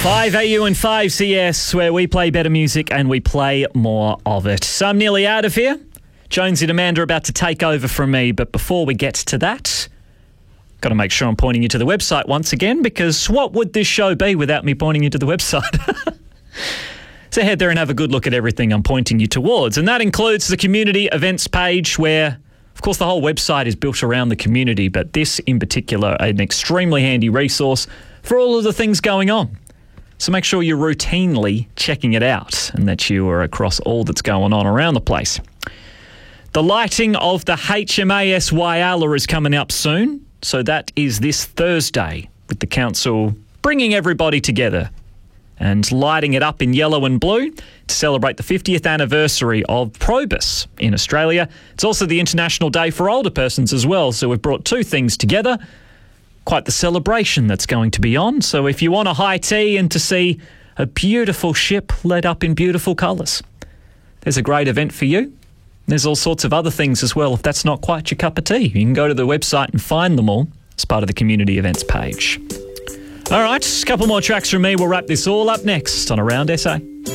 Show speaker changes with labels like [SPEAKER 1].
[SPEAKER 1] 5AU and 5CS, where we play better music and we play more of it. So I'm nearly out of here. Jonesy and Amanda are about to take over from me, but before we get to that, got to make sure I'm pointing you to the website once again, because what would this show be without me pointing you to the website? So head there and have a good look at everything I'm pointing you towards, and that includes the community events page where, of course, the whole website is built around the community, but this in particular, an extremely handy resource for all of the things going on. So make sure you're routinely checking it out and that you are across all that's going on around the place. The lighting of the HMAS Whyalla is coming up soon. So that is this Thursday, with the council bringing everybody together and lighting it up in yellow and blue to celebrate the 50th anniversary of Probus in Australia. It's also the International Day for Older Persons as well. So we've brought two things together. Quite the celebration that's going to be on. So if you want a high tea and to see a beautiful ship lit up in beautiful colours, there's a great event for you. There's all sorts of other things as well if that's not quite your cup of tea. You can go to the website and find them all as part of the community events page. All right, a couple more tracks from me. We'll wrap this all up next on Around SA.